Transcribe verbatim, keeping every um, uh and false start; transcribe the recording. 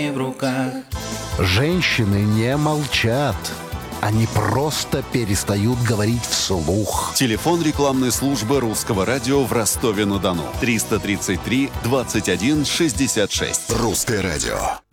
в руках. Женщины не молчат. Они просто перестают говорить вслух. Телефон рекламной службы Русского радио в Ростове-на-Дону. триста тридцать три двадцать один шестьдесят шесть. Русское радио.